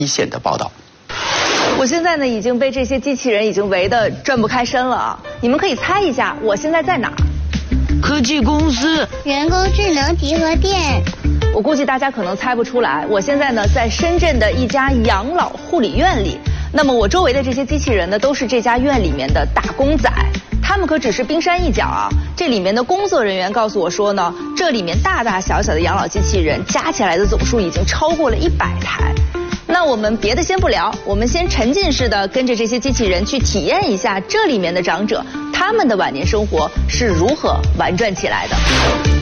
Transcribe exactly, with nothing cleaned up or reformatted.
一线的报道。 我现在呢已经被这些机器人已经围得转不开身了啊！你们可以猜一下我现在在哪儿？ 科技公司， 人工智能集合店。 我估计大家可能猜不出来，我现在呢在深圳的一家养老护理院里。那么我周围的这些机器人呢，都是这家院里面的打工仔，他们可只是冰山一角啊！这里面的工作人员告诉我说呢，这里面大大小小的养老机器人加起来的总数已经超过了一百台。那我们别的先不聊，我们先沉浸式的跟着这些机器人去体验一下这里面的长者，他们的晚年生活是如何玩转起来的。